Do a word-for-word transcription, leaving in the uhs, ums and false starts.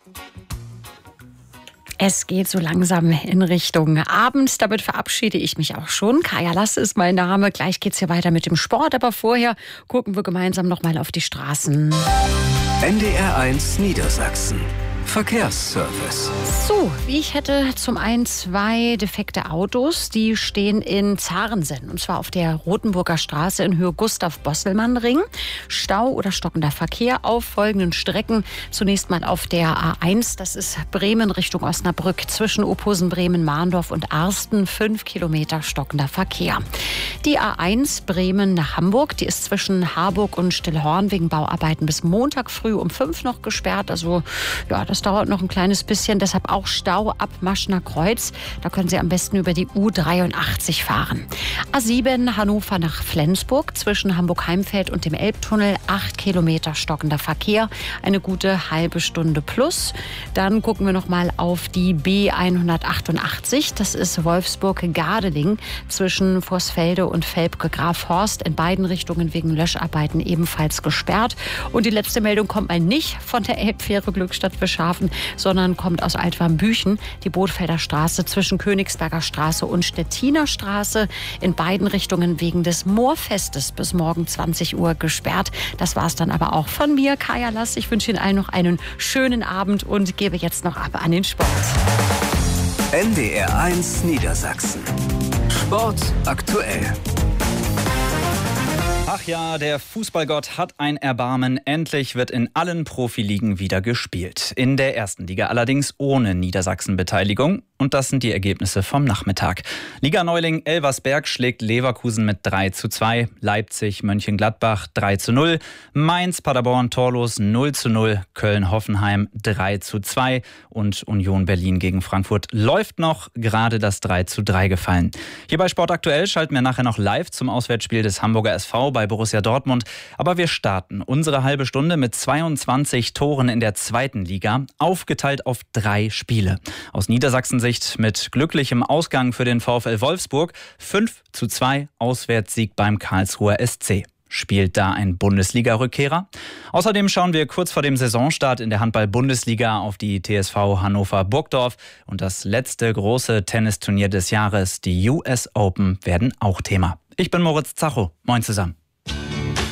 Es geht so langsam in Richtung Abend. Damit verabschiede ich mich auch schon. Kaja Lass ist mein Name. Gleich geht's hier weiter mit dem Sport. Aber vorher gucken wir gemeinsam noch mal auf die Straßen. N D R eins Niedersachsen. Verkehrsservice. So, ich hätte zum einen zwei defekte Autos, die stehen in Zarensen. Und zwar auf der Rothenburger Straße in Höhe Gustav-Bosselmann-Ring. Stau oder stockender Verkehr auf folgenden Strecken. Zunächst mal auf der A eins, das ist Bremen Richtung Osnabrück. Zwischen Ophusen, Bremen, Mahndorf und Arsten fünf Kilometer stockender Verkehr. Die A eins Bremen nach Hamburg, die ist zwischen Harburg und Stillhorn wegen Bauarbeiten bis Montag früh um fünf noch gesperrt. Also ja, das dauert noch ein kleines bisschen, deshalb auch Stau ab Maschner Kreuz. Da können Sie am besten über die U dreiundachtzig fahren. A sieben Hannover nach Flensburg, zwischen Hamburg-Heimfeld und dem Elbtunnel, acht Kilometer stockender Verkehr, eine gute halbe Stunde plus. Dann gucken wir noch mal auf die B hundertachtundachtzig, das ist Wolfsburg-Gardeling, zwischen Vorsfelde und Velpke-Grafhorst, in beiden Richtungen wegen Löscharbeiten ebenfalls gesperrt. Und die letzte Meldung kommt mal nicht von der Elbfähre Glückstadt-Bischhafen, sondern kommt aus Altwarmbüchen. Die Bootfelder Straße zwischen Königsberger Straße und Stettiner Straße, in beiden Richtungen wegen des Moorfestes bis morgen zwanzig Uhr gesperrt. Das war es dann aber auch von mir, Kaja Lass. Ich wünsche Ihnen allen noch einen schönen Abend und gebe jetzt noch ab an den Sport. N D R eins Niedersachsen. Sport aktuell. Ach ja, der Fußballgott hat ein Erbarmen. Endlich wird in allen Profiligen wieder gespielt. In der ersten Liga allerdings ohne Niedersachsen-Beteiligung. Und das sind die Ergebnisse vom Nachmittag. Liga-Neuling Elversberg schlägt Leverkusen mit drei zu zwei. Leipzig, Mönchengladbach drei zu null. Mainz, Paderborn, torlos null zu null. Köln-Hoffenheim drei zu zwei. Und Union Berlin gegen Frankfurt läuft noch. Gerade das drei zu drei gefallen. Hier bei Sport aktuell schalten wir nachher noch live zum Auswärtsspiel des Hamburger S V bei Borussia Dortmund. Aber wir starten unsere halbe Stunde mit zweiundzwanzig Toren in der zweiten Liga, aufgeteilt auf drei Spiele. Aus Niedersachsen-Sicht mit glücklichem Ausgang für den VfL Wolfsburg. fünf zu zwei Auswärtssieg beim Karlsruher S C. Spielt da ein Bundesliga-Rückkehrer? Außerdem schauen wir kurz vor dem Saisonstart in der Handball-Bundesliga auf die T S V Hannover Burgdorf. Und das letzte große Tennisturnier des Jahres, die U S Open, werden auch Thema. Ich bin Moritz Zacho. Moin zusammen.